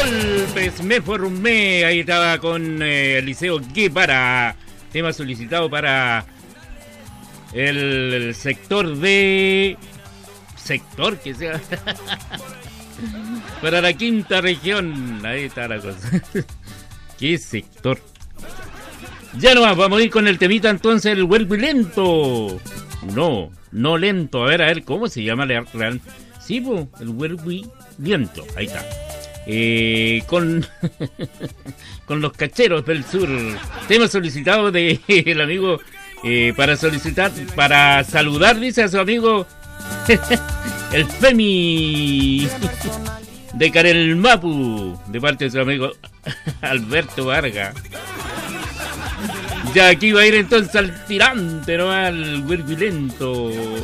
golpes me formé. Ahí estaba con Eliseo Guevara. Tema solicitado para el sector de... sector que sea. Para la quinta región. Ahí está la cosa. ¿Qué sector? Ya nomás, vamos a ir con el temita entonces, el vuelvo lento. No lento. A ver, ¿cómo se llama real? Sí, po, el vuelvo lento. Ahí está. Con los cacheros del sur. Tema solicitado de el amigo para saludar, dice a su amigo el Femi de Carel Mapu, de parte de su amigo Alberto Vargas. Ya aquí va a ir entonces al tirante, ¿no? Al huirvilento.